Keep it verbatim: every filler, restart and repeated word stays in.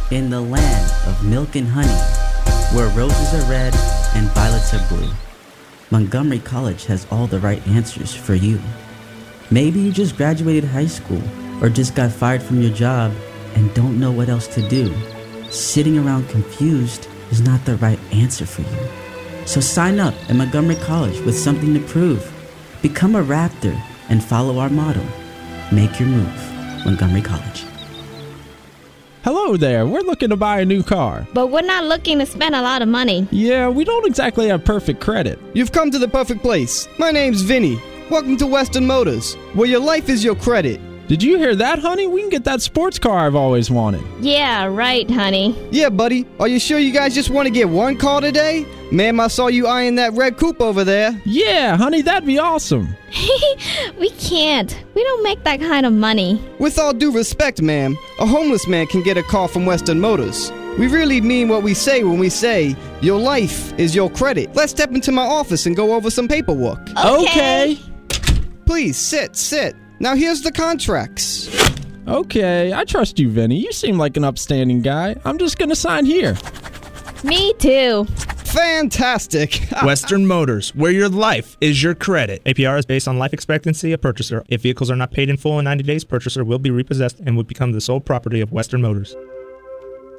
In the land of milk and honey, where roses are red and violets are blue, Montgomery College has all the right answers for you. Maybe you just graduated high school or just got fired from your job and don't know what else to do. Sitting around confused is not the right answer for you. So sign up at Montgomery College with something to prove. Become a Raptor and follow our motto. Make your move. Montgomery College. Hello there. We're looking to buy a new car. But we're not looking to spend a lot of money. Yeah, we don't exactly have perfect credit. You've come to the perfect place. My name's Vinny. Welcome to Western Motors, where your life is your credit. Did you hear that, honey? We can get that sports car I've always wanted. Yeah, right, honey. Yeah, buddy. Are you sure you guys just want to get one car today? Ma'am, I saw you eyeing that red coupe over there. Yeah, honey, that'd be awesome. We can't. We don't make that kind of money. With all due respect, ma'am, a homeless man can get a car from Western Motors. We really mean what we say when we say, your life is your credit. Let's step into my office and go over some paperwork. Okay. Okay. Please, sit, sit. Now here's the contracts. Okay, I trust you, Vinny. You seem like an upstanding guy. I'm just gonna sign here. Me too. Fantastic. Western Motors, where your life is your credit. A P R is based on life expectancy of purchaser. If vehicles are not paid in full in ninety days, purchaser will be repossessed and would become the sole property of Western Motors.